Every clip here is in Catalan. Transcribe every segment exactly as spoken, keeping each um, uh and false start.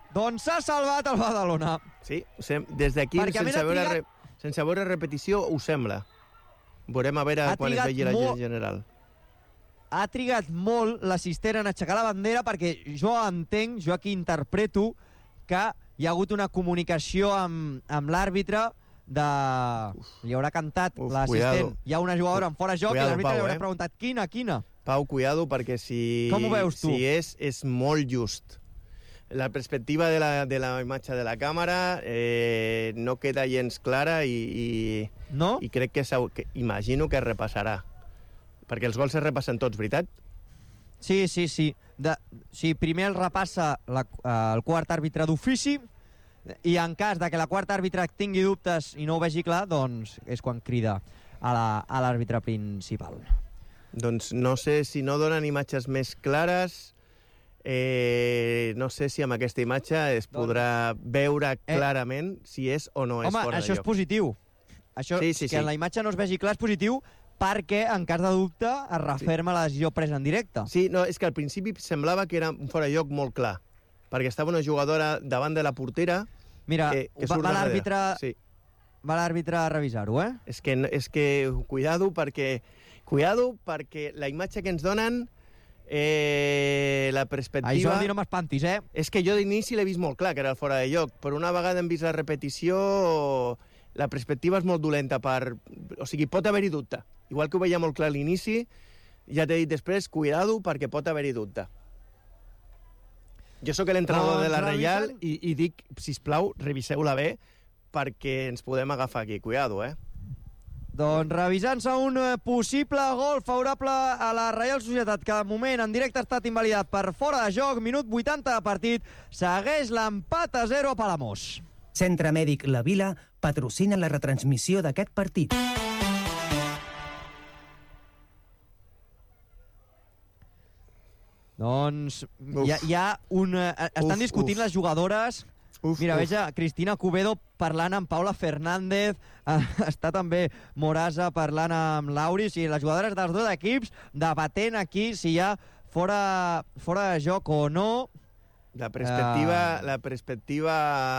Doncs s'ha salvat el Badalona. Sí, des d'aquí, sense, veure trigat... re... sense veure repetició, ho sembla. Veurem a veure quan es vegi la molt... general. Ha trigat molt l'assistent en aixecar la bandera perquè jo entenc, jo aquí interpreto que hi ha hagut una comunicació amb, amb l'àrbitre de... Uf. Li haurà cantat l'assistent. Hi ha una jugadora en fora de joc cuidado, i l'àrbitre Pau, li haurà eh? preguntat quina, quina. Pau, cuidado, perquè si... Com ho veus tu? Si és, és molt just. La perspectiva de la, de la imatge de la càmera eh, no queda gens clara i, i, no? i crec que, que imagino que es repassarà. Perquè els gols es repassen tots, veritat? Sí, sí, sí. De, sí primer el repassa la, el quart àrbitre d'ofici i en cas de que la quarta àrbitre tingui dubtes i no ho vegi clar, doncs és quan crida a l'àrbitre principal. Doncs no sé si no donen imatges més clares, eh, no sé si amb aquesta imatge es podrà doncs... veure clarament eh... si és o no és Home, fora de lloc. Home, això és positiu. Això, sí, sí, que sí. en la imatge no es vegi clar és positiu, perquè, en cas de dubte, es referma sí. la decisió presa en directe. Sí, no, és que al principi semblava que era un fora de lloc molt clar, perquè estava una jugadora davant de la portera... Mira, eh, que va, va l'àrbitre sí. va l'àrbitre a revisar-ho, eh? És que, és que cuidado, perquè, cuidado, perquè la imatge que ens donen, eh, la perspectiva... Ai, Jordi, no m'espantis, eh? És que jo d'inici l'he vist molt clar, que era el fora de lloc, però una vegada hem vist la repetició... La perspectiva és molt dolenta per... O sigui, pot haver-hi dubte. Igual que ho veia molt clar a l'inici, ja t'he dit després, cuidado, perquè pot haver-hi dubte. Jo sóc l'entrenador de la Reial i, i dic, sisplau, reviseu-la bé, perquè ens podem agafar aquí. Cuidado, eh? Doncs revisant-se un possible gol favorable a la Reial Societat, que de moment en directe ha estat invalidat per fora de joc, minut vuitanta de partit, segueix l'empat a zero a Palamós. Centre Mèdic La Vila patrocina la retransmissió d'aquest partit. Doncs hi ha, hi ha un... Estan uf, discutint uf. les jugadores. Uf, Mira, uf. veja, Cristina Cubedo parlant amb Paula Fernández, està també Morasa parlant amb Lauri, sí, les jugadores dels dos equips debatent aquí si hi ha fora, fora de joc o no. La perspectiva... Uh... La perspectiva...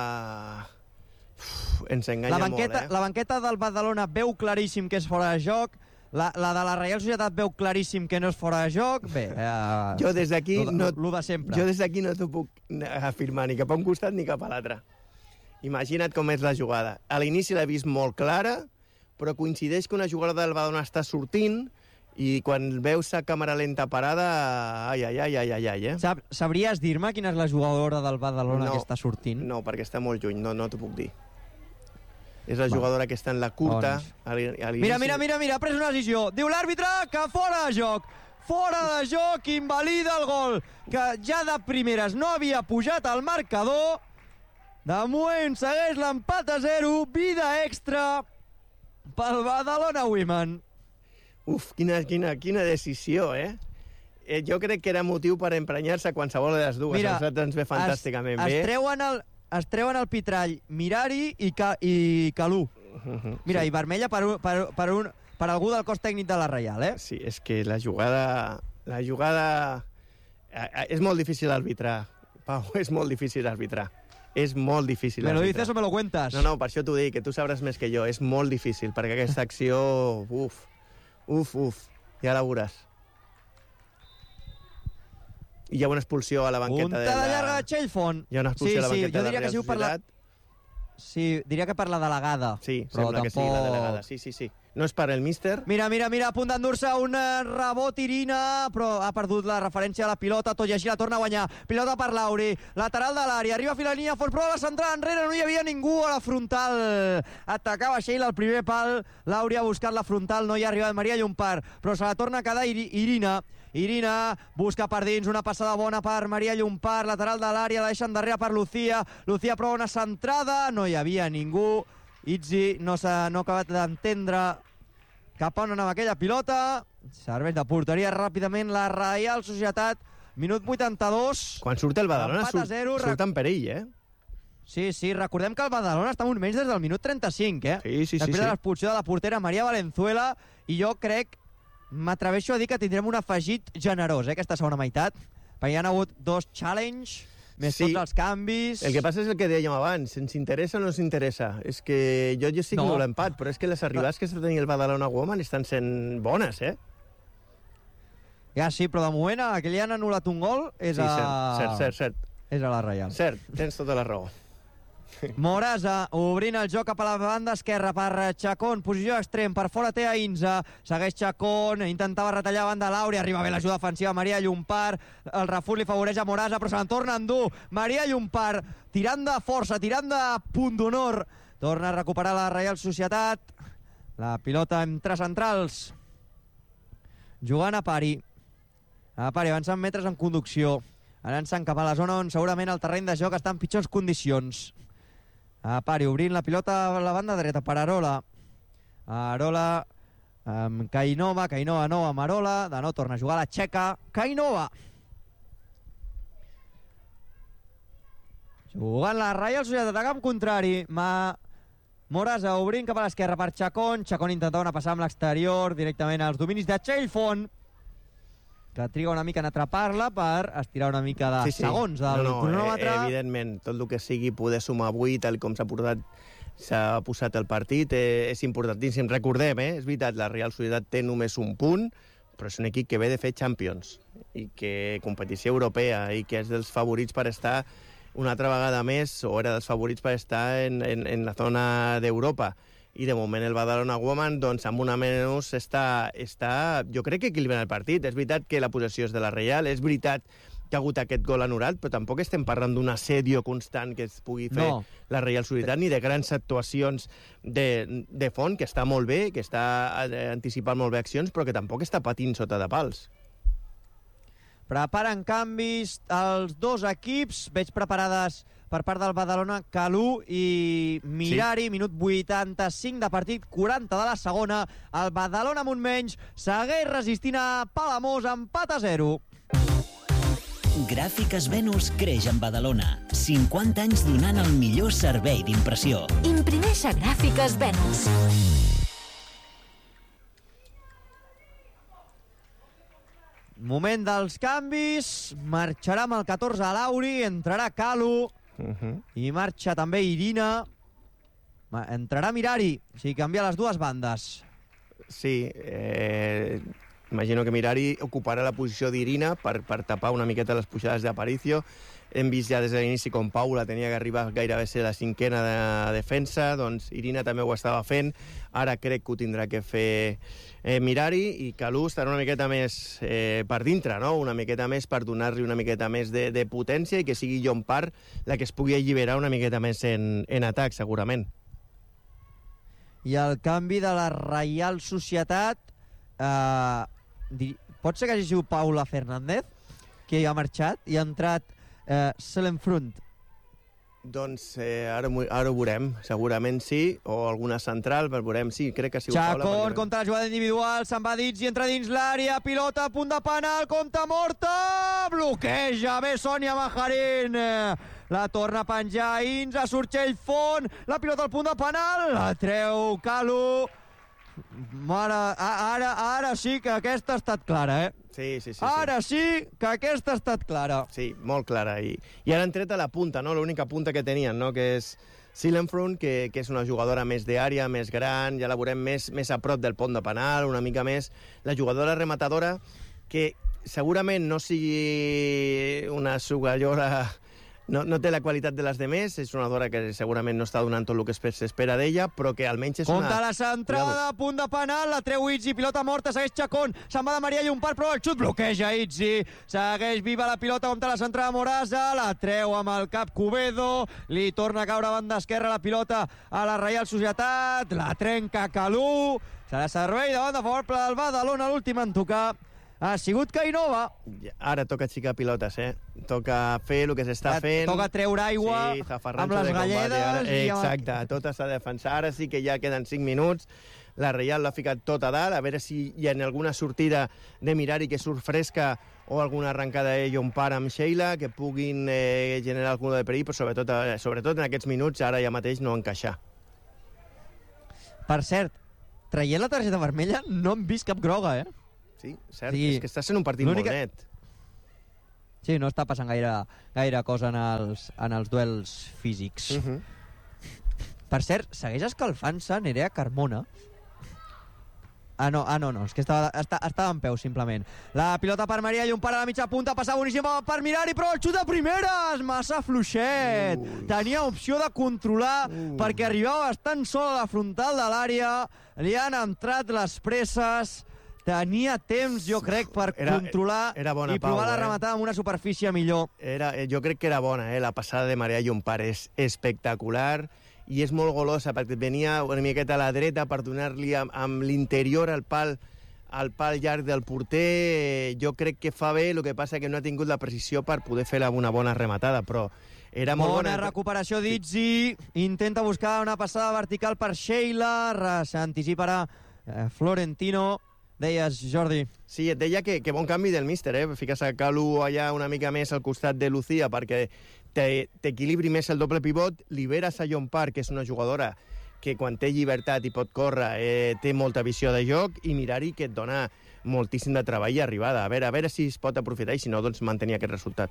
Uf, ens enganya la banqueta, molt, eh? La banqueta del Badalona veu claríssim que és fora de joc, la, la de la Reial Societat veu claríssim que no és fora de joc. Bé, uh, jo des d'aquí no, lo de sempre. Jo des d'aquí no t'ho puc afirmar ni cap a un costat ni cap a l'altre. Imagina't com és la jugada. A l'inici l'he vist molt clara, però coincideix que una jugada del Badalona està sortint i quan veus a càmera lenta parada, ai, ai, ai, ai, ai, ai, eh? Sab sabries dir-me quina és la jugadora del Badalona no, que està sortint? No, perquè està molt lluny, no, no t'ho puc dir. És la jugadora Va. que està en la curta. A mira, mira, mira, mira, ha pres una decisió. Diu l'àrbitre que fora de joc. Fora de joc, invalida el gol. Que ja de primeres no havia pujat al marcador. De moment segueix l'empat a zero. Vida extra pel Badalona Women. Uf, quina, quina, quina decisió, eh? eh? Jo crec que era motiu per emprenyar-se qualsevol de les dues. Mira, a nosaltres ens ve fantàsticament es, bé. Es treuen el... Es treuen el pitrall Mirari i, Ca i Calú. Uh -huh, Mira, sí. i vermella per, un, per, per, un, per algú del cos tècnic de la Reial, eh? Sí, és que la jugada... La jugada... És molt difícil arbitrar, Pau, és molt difícil arbitrar. És molt difícil arbitrar. ¿Me lo dices arbitrar. o me lo cuentas? No, no, per això t'ho dic, que tu sabràs més que jo. És molt difícil, perquè aquesta acció... Uf, uf, uf, ja la veuràs. Hi ha una expulsió a la banqueta Puntada de la... llarga de Xellfont. Hi ha una expulsió sí, a la banqueta sí, jo de la diria Real que Societat. La... Sí, diria que per la delegada. Sí, però sembla tampoc... que sigui la delegada. Sí, sí, sí. No és per el míster. Mira, mira, mira, a punt d'endur-se un rebot Irina, però ha perdut la referència a la pilota, tot i així la torna a guanyar. Pilota per Lauri, lateral de l'àrea, arriba a fi la línia, fos prova la central, enrere no hi havia ningú a la frontal. Atacava Sheila al primer pal, Lauri ha buscat la frontal, no hi ha arribat Maria Llompart, però se la torna a quedar Irina. Irina busca per dins, una passada bona per Maria Llompart, lateral de l'àrea, la deixen darrere per Lucía. Lucía prova una centrada, no hi havia ningú. Itzi no s'ha no acabat d'entendre cap a on anava aquella pilota. Serveix de porteria ràpidament la Reial Societat. Minut vuitanta-dos. Quan surt el Badalona surt, surt en perill, eh? Sí, sí, recordem que el Badalona està molt menys des del minut trenta-cinc, eh? Sí, sí, Després sí, de sí. l'expulsió de la portera Maria Valenzuela, i jo crec, m'atreveixo a dir que tindrem un afegit generós, eh, aquesta segona meitat, perquè hi ha hagut dos challenge més Sí. tots els canvis... El que passa és el que dèiem abans, ens interessa o no ens interessa. És que jo, jo estic No. molt l'empat, però és que les arribades que està tenint el Badalona Woman estan sent bones, eh? Ja sí, però de moment a que li han anul·lat un gol és, Sí, a... cert, cert, cert, cert. és a la Reial. Cert, tens tota la raó. Morasa obrint el joc cap a la banda esquerra per Chacón, posició extrem, per fora té a Inza, segueix Chacón, intentava retallar a banda l'Auri, arriba bé l'ajuda defensiva Maria Llompart, el refús li favoreix a Morasa, però se l'en torna a endur, Maria Llompart, tirant de força, tirant de punt d'honor, torna a recuperar la Reial Societat, la pilota entre centrals, jugant a pari, a pari avançant metres en conducció, avançant cap a la zona on segurament el terreny de joc està en pitjors condicions. A pari, obrint la pilota a la banda dreta per Arola. Arola amb Cainova, Cainova no amb Arola, de nou torna a jugar la Txeca. Cainova. Jugant la Reial Societat a camp contrari. Ma... Morasa obrint cap a l'esquerra per Chacón. Chacón intentava una passada amb l'exterior directament als dominis de Xellfont, que triga una mica en atrapar-la per estirar una mica de sí, sí. segons del no, no, cronòmetre. Eh, evidentment, tot el que sigui poder sumar avui, tal com s'ha portat s'ha posat el partit, eh, és importantíssim. Recordem, eh, és veritat, la Real Societat té només un punt, però és un equip que ve de fer Champions, i que competició europea, i que és dels favorits per estar una altra vegada més, o era dels favorits per estar en, en, en la zona d'Europa. I de moment el Badalona Woman, doncs, amb una menys està, està, jo crec que equilibrant el partit. És veritat que la possessió és de la Reial, és veritat que ha hagut aquest gol anul·lat, però tampoc estem parlant d'un assedio constant que es pugui fer no. la Reial Societat, ni de grans actuacions de, de font, que està molt bé, que està anticipant molt bé accions, però que tampoc està patint sota de pals. Preparen canvis els dos equips. Veig preparades per part del Badalona Calú i Mirari. Sí. Minut vuitanta-cinc de partit, quaranta de la segona. El Badalona amb un menys segueix resistint a Palamós, empat a zero. Gràfiques Venus creix en Badalona. cinquanta anys donant el millor servei d'impressió. Imprimeix a Gràfiques Venus. Moment dels canvis. Marxarà amb el catorze a l'Auri, entrarà Calu, uh -huh. i marxa també Irina. Entrarà Mirari, o sigui, canvia les dues bandes. Sí, eh, imagino que Mirari ocuparà la posició d'Irina per, per tapar una miqueta les pujades d'Aparicio. Hem vist ja des de l'inici com Paula tenia que arribar gairebé a ser la cinquena de defensa, doncs Irina també ho estava fent, ara crec que ho tindrà que fer eh, Mirari, i Calú estarà una miqueta més eh, per dintre, no? Una miqueta més per donar-li una miqueta més de, de potència i que sigui Llompart la que es pugui alliberar una miqueta més en, en atac, segurament. I el canvi de la Reial Societat, eh, pot ser que hagi sigut Paula Fernández, que ha marxat i ha entrat eh, Selenfront. Doncs eh, ara, ara ho veurem, segurament sí, o alguna central, però veurem, sí, crec que ha sigut Paula. Chacón contra la jugada individual, se'n va dins i entra dins l'àrea, pilota a punt de penal, compta morta, bloqueja bé Sònia Majarín, la torna a penjar Inza, surt Xellfont, la pilota al punt de penal, la treu Calu. Mare, ara, ara sí que aquesta ha estat clara, eh? Sí, sí, sí. Ara sí. sí que aquesta ha estat clara. Sí, molt clara. I, i ara han tret a la punta, no? L'única punta que tenien, no? Que és Selenfront, que, que és una jugadora més d'àrea, més gran, ja la veurem més, més a prop del pont de penal, una mica més. La jugadora rematadora, que segurament no sigui una sugallora... No, no té la qualitat de les demés, és una jugadora que segurament no està donant tot el que s'espera d'ella, però que almenys és una... Compte la centrada, a punt de penal, la treu Itzi, pilota morta, segueix Chacón, se'n va de Maria Llompart, però el xut bloqueja Itzi, segueix viva la pilota, compte la centrada Morasa, la treu amb el cap Cubedo, li torna a caure a banda esquerra la pilota a la Reial Societat, la trenca Calú, serà servei de banda favorable del Badalona, l'últim en tocar ha sigut Cainova. Ara toca aixecar pilotes, eh? Toca fer el que s'està fent. Toca treure aigua sí, amb les galledes. Ara, i exacte, tot s'ha de defensar. Ara sí que ja queden cinc minuts. La Reial l'ha ficat tot a dalt, a veure si hi ha alguna sortida de Mirari que surt fresca o alguna arrencada de Llompart amb Sheila que puguin eh, generar algun de perill, però sobretot, eh, sobretot en aquests minuts ara ja mateix no encaixar. Per cert, traient la targeta vermella no hem vist cap groga, eh? Sí, cert, sí, és que està sent un partit molt net. Sí, no està passant gaire, gaire cosa en els, en els duels físics. Uh -huh. Per cert, segueix escalfant-se Nerea Carmona. Ah, no, ah, no, no, és que estava, estava, estava en peu, simplement. La pilota per Maria i un par a la mitja punta, passa boníssima per Mirari, però el xut de primeres, massa fluixet. Ui. Tenia opció de controlar, Ui. perquè arribava bastant sol a la frontal de l'àrea, li han entrat les presses, tenia temps, jo crec, per era, controlar era bona, i provar Pau, la eh? rematada amb una superfície millor. Era, jo crec que era bona, eh? La passada de Maria Llompart és espectacular, i és molt golosa, perquè venia una miqueta a la dreta per donar-li amb, amb l'interior al pal, al pal llarg del porter. Jo crec que fa bé, el que passa que no ha tingut la precisió per poder fer una bona rematada, però era molt bona. Bona recuperació d'Itzi, intenta buscar una passada vertical per Sheila, s'anticiparà eh, Florentino. Deies, Jordi. Sí, et deia que, que bon canvi del míster, eh? Fiques a Calu allà una mica més al costat de Lucía perquè t'equilibri més el doble pivot, liberes a Llompart, que és una jugadora que quan té llibertat i pot córrer eh, té molta visió de joc, i Mirari, que et dona moltíssim de treball i arribada. A veure, a veure si es pot aprofitar i si no, doncs mantenir aquest resultat.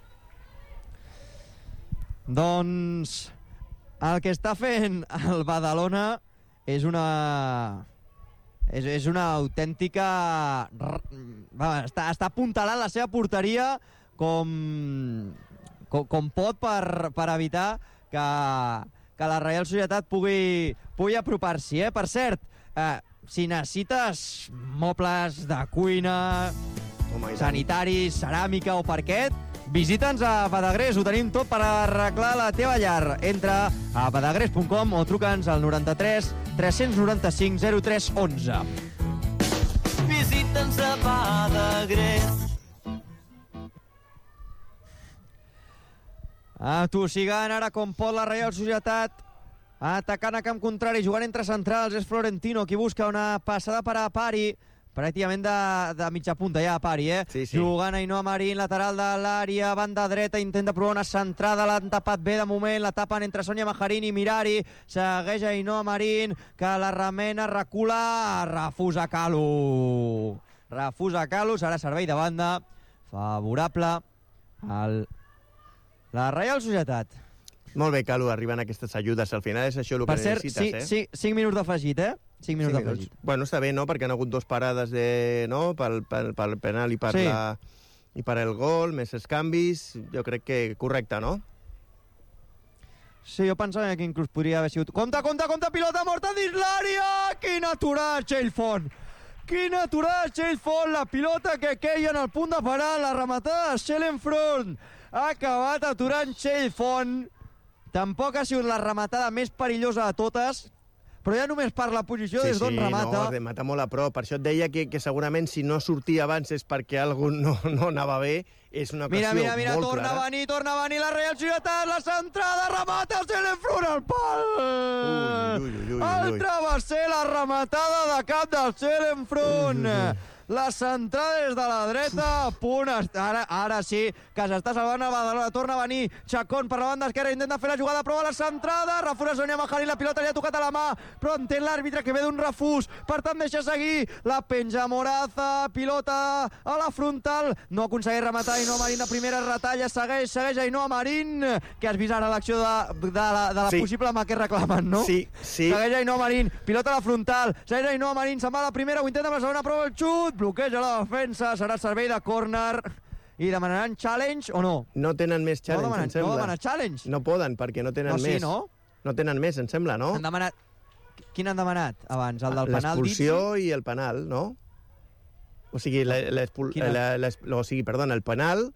Doncs el que està fent el Badalona és una... És, és una autèntica... Va, està, està apuntalant la seva porteria com, com, com pot per, per evitar que, que la Reial Societat pugui, pugui apropar-s'hi. Eh? Per cert, eh, si necessites mobles de cuina, Home, sanitaris, ceràmica o parquet, visita'ns a Badagrés, ho tenim tot per arreglar la teva llar. Entra a badagrés punt com o truca'ns al noranta-tres tres noranta cinc zero tres onze. Visita'ns a Badagrés. Atossigant ara com pot la Reial Societat, atacant a camp contrari, jugant entre centrals, és Florentino qui busca una passada per a Pari, pràcticament de, de mitja punta ja a Pari, eh? Sí, sí. Jugant Ainhoa Marín, lateral de l'àrea, banda dreta, intenta provar una centrada, l'han tapat bé de moment, la tapen entre Sònia Majarín i Mirari, segueix Ainhoa Marín, que la remena, recula, refusa Calu. Refusa Calu, serà servei de banda, favorable al... la Reial Societat. Molt bé, Calu, arriben aquestes ajudes. Al final és això el per que cert, necessites, sí, eh? Sí, cinc minuts d'afegit, eh? cinc minuts d'afegit. Bueno, està bé, no?, perquè han hagut dos parades de, no?, pel, pel, pel penal i per, sí. la, i per el gol, més els canvis. Jo crec que correcte, no? Sí, jo pensava que inclús podria haver sigut... Compte, compte, compte, pilota morta dins l'àrea! Quina aturada, Txell Font! Quina aturada, Txell Font! La pilota que queia en el punt de parar, la rematada de Schellen Front. Ha acabat aturant Txell Font. Tampoc ha sigut la rematada més perillosa de totes, però ja només per la posició sí, des d'on sí, remata. No, remata molt a prop. Per això et deia que, que segurament si no sortia abans és perquè algú no, no anava bé. És una ocasió mira, mira, mira, molt torna clara. a venir, torna a venir la Real Societat, la centrada, remata el Celenfront al pal! Ui, ui, ui, ui, el ui. travesser, la rematada de cap del Celenfront. La centrada des de la dreta, a punt, ara, ara sí, que s'està salvant el Badalona, torna a venir Chacón per la banda esquerra, intenta fer la jugada, prova la centrada, refusa Sònia Majarín, la pilota li ha tocat a la mà, però entén l'àrbitre que ve d'un refús, per tant deixa seguir, la penja Moraza, pilota a la frontal, no aconsegueix rematar Ainhoa Marín de primera, retalla, segueix, segueix Ainhoa Marín, que has vist ara l'acció de, de, la, de la sí. possible mà que reclamen, no? Sí, sí. Segueix Ainhoa Marín, pilota a la frontal, segueix Ainhoa Marín, se'n va a la primera, ho intenta amb la segona, prova el xut, bloqueja la defensa, serà servei de córner i demanaran challenge o no? No tenen més challenge, no demanen, em sembla. No demanen challenge? No poden, perquè no tenen no, sí, més. No? No tenen més, em sembla, no? Han demanat... Quin han demanat abans? El del penal? L'expulsió i el penal, no? O sigui, la, la, la, la, o sigui, perdona, el penal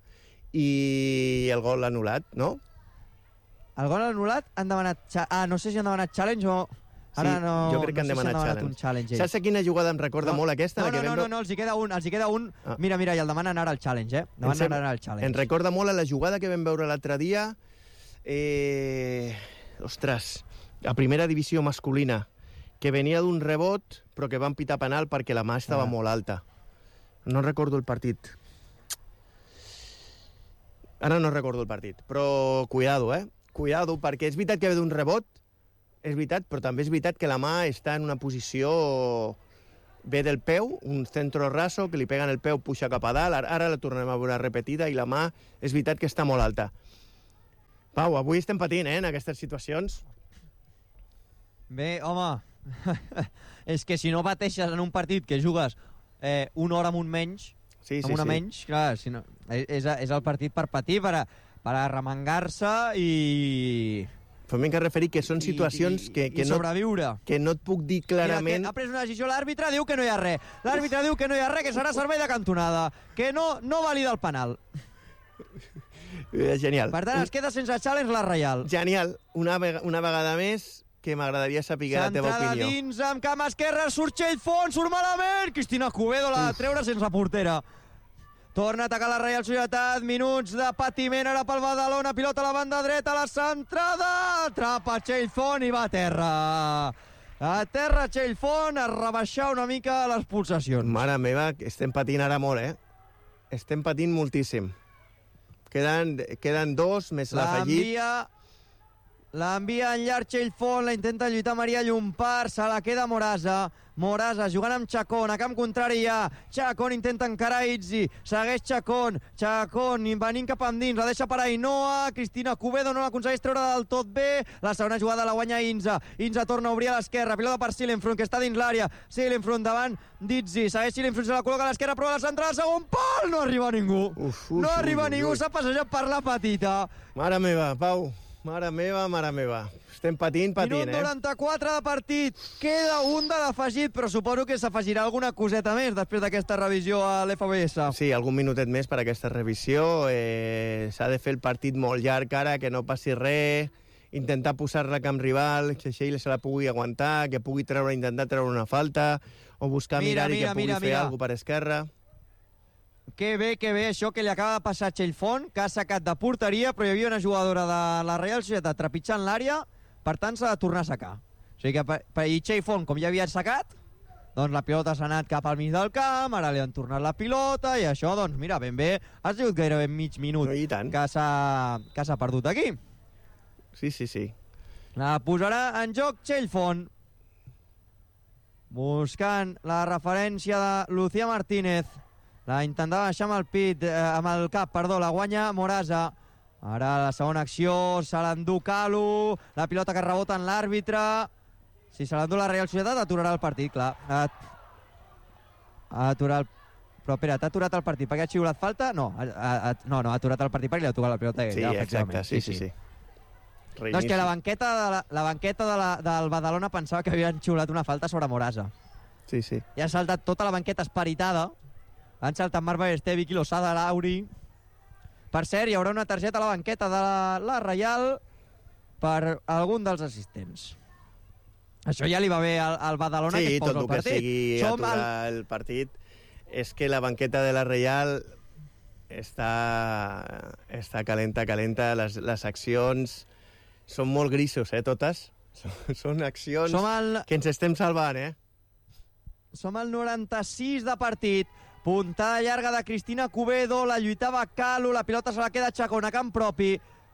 i el gol anul·lat, no? El gol anul·lat han demanat... Ah, no sé si han demanat challenge o... Ara sí, no, jo crec que no han demanat, si han demanat challenge. un challenge. Saps a quina jugada em recorda no, molt aquesta? No, la que no, no, vam... no, no, els hi queda un, els hi queda un. Ah. Mira, mira, i el demanen ara el challenge, eh? Demanen sem... ara el challenge. Em recorda molt a la jugada que vam veure l'altre dia, eh... ostres, a primera divisió masculina, que venia d'un rebot, però que van pitar penal perquè la mà estava ah. molt alta. No recordo el partit. Ara no recordo el partit, però cuidado, eh? Cuidado, perquè és veritat que ve d'un rebot, és veritat, però també és veritat que la mà està en una posició ve del peu, un centro raso, que li pega en el peu, puja cap a dalt, ara, ara la tornem a veure repetida, i la mà és veritat que està molt alta. Pau, avui estem patint, eh, en aquestes situacions. Bé, home, és que si no pateixes en un partit que jugues eh, una hora amb un menys, sí, amb sí, una sí. menys, clar, si no, és, és el partit per patir, per, a, per arremangar-se i... Però m'he que referir que són situacions I, i, que, que, i no, sobreviure. que no et puc dir clarament... Mira, ha pres una decisió l'àrbitre, diu que no hi ha res. L'àrbitre diu que no hi ha res, que serà servei de cantonada, que no, no valida el penal. Genial. Per tant, es queda sense challenge la Reial. Genial. Una, vega, una vegada més que m'agradaria saber la teva Centrada opinió. dins, amb cam esquerra, surt Xellfont, surt malament! Cristina Cubedo la de treure sense portera. Torna a atacar la Reial Societat, minuts de patiment ara pel Badalona, pilota a la banda dreta, la centrada, atrapa Xellfont i va a terra. A terra Xellfont, a rebaixar una mica les pulsacions. Mare meva, estem patint ara molt, eh? Estem patint moltíssim. Queden, queden dos, més l'afegit. L'envia... L'envia en llarg Xellfont, la intenta lluitar Maria Llompart, se la queda Morasa. Morasa jugant amb Chacón, a camp contrari ja. Chacón intenta encarar Itzi, segueix Chacón. Chacón venint cap endins, la deixa per Ainhoa. Cristina Cubedo no l'aconsegueix treure del tot bé. La segona jugada la guanya Inza. Inza torna a obrir a l'esquerra, pilota per Silenfront, que està dins l'àrea. Silenfront davant d'Itzi, segueix Silenfront, se la col·loca a l'esquerra, però a la central, segon pal, no arriba ningú. Uf, uf, no arriba uf, ningú, uf. s'ha passejat per la petita. Mare meva, Pau. Mare meva, mare meva. Estem patint, patint, Minut eh? noranta-quatre de partit. Queda un de l'afegit, però suposo que s'afegirà alguna coseta més després d'aquesta revisió a l'F B S. Sí, algun minutet més per aquesta revisió. Eh, S'ha de fer el partit molt llarg ara, que no passi res, intentar posar-la a camp rival, que així se la pugui aguantar, que pugui treure, intentar treure una falta, o buscar Mira, Mirari mira, que pugui mira, fer mira. alguna cosa per esquerra. Que bé, que bé, això que li acaba de passar a Xellfont, que ha sacat de porteria, però hi havia una jugadora de la Reial Societat trepitjant l'àrea, per tant s'ha de tornar a sacar. O sigui que per, per i Xellfont, com ja havia sacat, doncs la pilota s'ha anat cap al mig del camp, ara li han tornat la pilota, i això, doncs, mira, ben bé, ha sigut gairebé mig minut No, i tant. que s'ha que s'ha perdut aquí. Sí, sí, sí. La posarà en joc Xellfont, buscant la referència de Lucía Martínez. La intentava baixar amb el pit, eh, amb el cap, perdó, la guanya Morasa. Ara la segona acció, se l'endú Calu, la pilota que rebota en l'àrbitre. Si se l'endú la Reial Societat, aturarà el partit, clar. At... Aturar el... Però espera, t'ha aturat el partit perquè ha xiulat falta? No, a, a, no, no, ha aturat el partit perquè li ha tocat la pilota. Sí, ja, exacte, sí, sí, sí. sí. No, és que la banqueta, de la, la banqueta de la, del Badalona pensava que havien xiulat una falta sobre Morasa. Sí, sí. I ha saltat tota la banqueta esperitada. Han saltat Marva Estevic i l'Osada Lauri. Per cert, hi haurà una targeta a la banqueta de la, la Reial per algun dels assistents. Això ja li va bé al, al Badalona, Sí, que es tot posa el el que partit. sigui Som aturar al... el partit. És que la banqueta de la Reial està, està calenta, calenta. Les, les accions són molt grisos, eh, totes. Són, són accions Som al... que ens estem salvant, eh? Som al noranta-sis de partit. Puntada llarga de Cristina Cubedo, la lluitava Calu, la pilota se la queda Chacón a camp propi.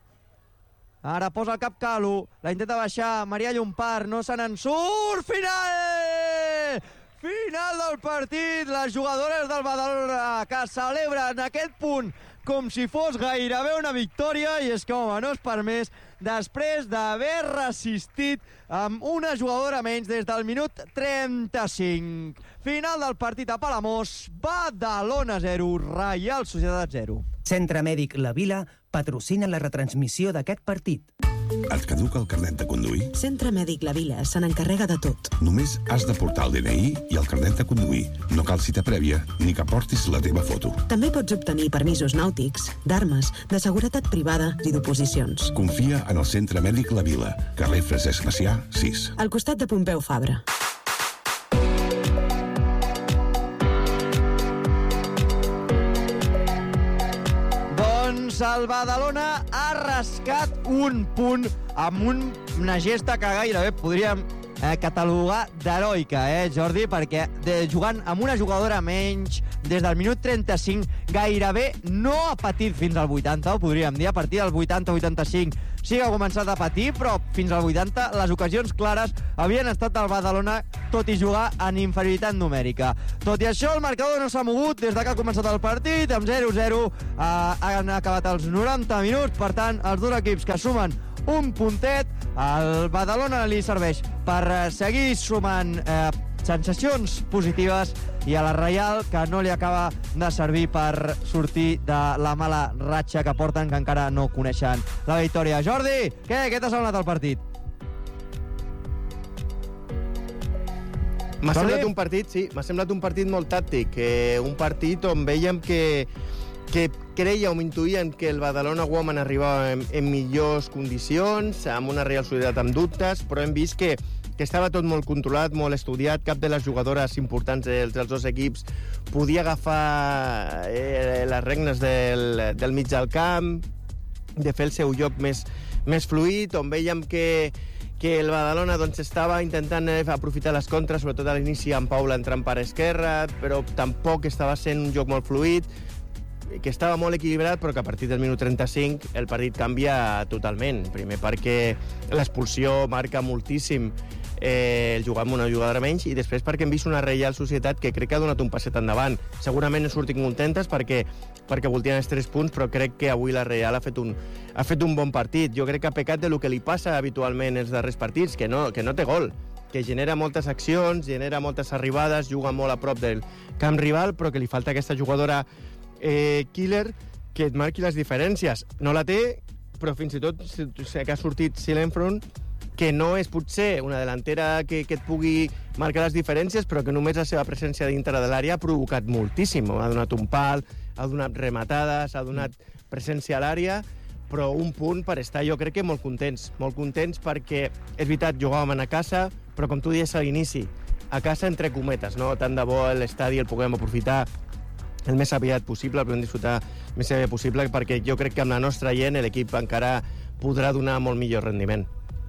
Ara posa el cap Calu, la intenta baixar Maria Llompart, no se n'en surt. Final! Final del partit, les jugadores del Badalona que celebren aquest punt com si fos gairebé una victòria, i és que, home, no és per més, després d'haver resistit amb una jugadora menys des del minut trenta-cinc. Final del partit a Palamós, Badalona zero, Reial Societat zero. Centre Mèdic La Vila patrocina la retransmissió d'aquest partit. Et caduca el carnet de conduir? Centre Mèdic La Vila se n'encarrega de tot. Només has de portar el D N I i el carnet de conduir. No cal cita prèvia ni que portis la teva foto. També pots obtenir permisos nàutics, d'armes, de seguretat privada i d'oposicions. Confia en el Centre Mèdic La Vila, carrer Francesc Macià, sis. Al costat de Pompeu Fabra. Doncs el Badalona ha rascat un punt amb un, una gesta que gairebé podríem eh, catalogar d'heroica, eh, Jordi? Perquè de, jugant amb una jugadora menys, des del minut trenta-cinc, gairebé no ha patit fins al vuitanta, ho podríem dir, a partir del vuitanta vuitanta-cinc sí que ha començat a patir, però fins al vuitanta les ocasions clares havien estat del Badalona, tot i jugar en inferioritat numèrica. Tot i això, el marcador no s'ha mogut des de que ha començat el partit, amb zero zero, eh, han acabat els noranta minuts, per tant, els dos equips que sumen un puntet, al Badalona li serveix per seguir sumant eh, sensacions positives i a la Reial que no li acaba de servir per sortir de la mala ratxa que porten, que encara no coneixen la victòria. Jordi, què? Què t'ha semblat el partit? M'ha semblat un partit, sí, m'ha semblat un partit molt tàctic, eh, un partit on veiem que, que creia o intuïen que el Badalona Women arribava en, en millors condicions, amb una Real Societat amb dubtes, però hem vist que que estava tot molt controlat, molt estudiat, cap de les jugadores importants dels, dels dos equips podia agafar eh, les regnes del, del mig del camp, de fer el seu joc més, més fluid, on veiem que, que el Badalona doncs, estava intentant eh, aprofitar les contres, sobretot a l'inici amb Paula entrant per esquerra, però tampoc estava sent un joc molt fluid, que estava molt equilibrat, però que a partir del minut trenta-cinc el partit canvia totalment. Primer perquè l'expulsió marca moltíssim eh, el jugar amb una jugadora menys, i després perquè hem vist una Reial Societat que crec que ha donat un passet endavant. Segurament no sortim contentes perquè, perquè voltien els tres punts, però crec que avui la Reial ha fet un, ha fet un bon partit. Jo crec que ha pecat de lo que li passa habitualment els darrers partits, que no, que no té gol, que genera moltes accions, genera moltes arribades, juga molt a prop del camp rival, però que li falta aquesta jugadora eh, killer que et marqui les diferències. No la té, però fins i tot sé que ha sortit Silenfront, que no és potser una delantera que, que et pugui marcar les diferències, però que només la seva presència dintre de l'àrea ha provocat moltíssim. Ha donat un pal, ha donat rematades, ha donat presència a l'àrea, però un punt per estar, jo crec que molt contents. Molt contents perquè, és veritat, jugàvem a casa, però com tu dius a l'inici, a casa entre cometes, no? Tant de bo l'estadi el puguem aprofitar el més aviat possible, el podem disfrutar el més aviat possible, perquè jo crec que amb la nostra gent l'equip encara podrà donar molt millor rendiment.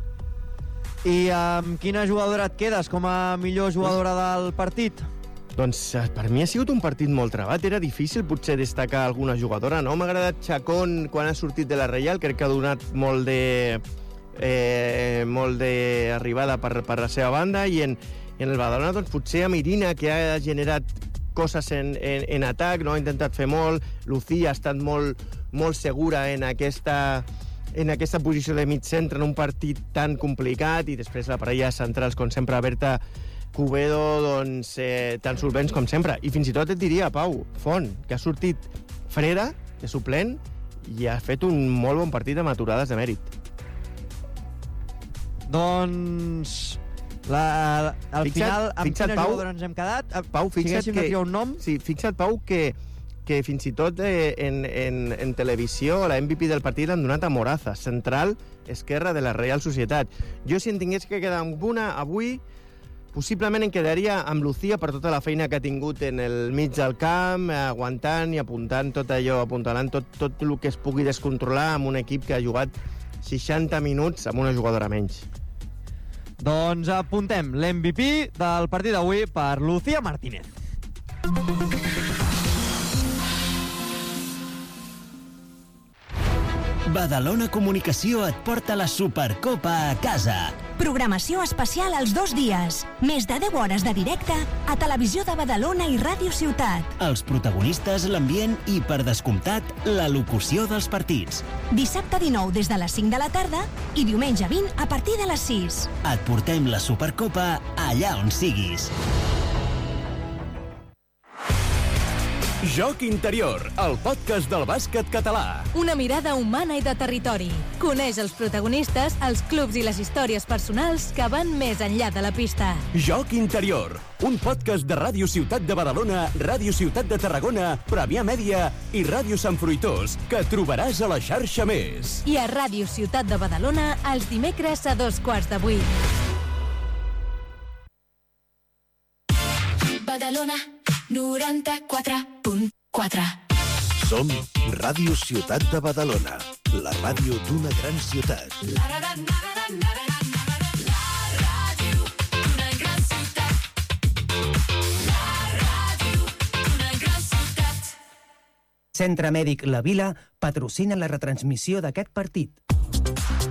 I amb quina jugadora et quedes com a millor jugadora del partit? Doncs per mi ha sigut un partit molt trebat. Era difícil potser destacar alguna jugadora, no? M'ha agradat Chacón quan ha sortit de la Reial, crec que ha donat molt de eh, molt d'arribada per, per la seva banda, i en, en el Badalona doncs, potser amb Irina, que ha generat coses en, en, en atac, no? Ha intentat fer molt. Lucía ha estat molt, molt segura en aquesta, en aquesta posició de mig centre en un partit tan complicat, i després la parella centrals, com sempre, Berta Cubedo, doncs, eh, tan solvents com sempre. I fins i tot et diria, Pau, Font, que ha sortit freda, de suplent, i ha fet un molt bon partit amb aturades de mèrit. Doncs... La, al fixa't, final, amb fixa't, quina Pau, jugadora ens hem quedat? Pau, si haguéssim de triar un nom... Sí, fixa't, Pau, que, que fins i tot eh, en, en, en televisió la M V P del partit l'han donat a Moraza, central esquerra de la Real Societat. Jo, si en tingués que quedar amb una avui, possiblement em quedaria amb Lucía per tota la feina que ha tingut en el mig del camp, aguantant i apuntant tot allò, apuntalant tot, tot el que es pugui descontrolar amb un equip que ha jugat seixanta minuts amb una jugadora menys. Doncs apuntem l'M V P del partit d'avui per Lucía Martínez. Badalona Comunicació et porta la Supercopa a casa. Programació especial els dos dies. Més de deu hores de directe a Televisió de Badalona i Ràdio Ciutat. Els protagonistes, l'ambient i, per descomptat, la locució dels partits. Dissabte dinou des de les cinc de la tarda i diumenge vint a partir de les sis. Et portem la Supercopa allà on siguis. Joc Interior, el podcast del bàsquet català. Una mirada humana i de territori. Coneix els protagonistes, els clubs i les històries personals que van més enllà de la pista. Joc Interior, un podcast de Ràdio Ciutat de Badalona, Ràdio Ciutat de Tarragona, Premià Mèdia i Ràdio Sant Fruitós, que trobaràs a la xarxa Més. I a Ràdio Ciutat de Badalona, els dimecres a dos quarts de vuit. Badalona noranta-quatre punt quatre. Som Ràdio Ciutat de Badalona, la ràdio d'una gran ciutat. La ràdio d'una gran ciutat. La ràdio d'una gran ciutat. Centre Mèdic La Vila patrocina la retransmissió d'aquest partit.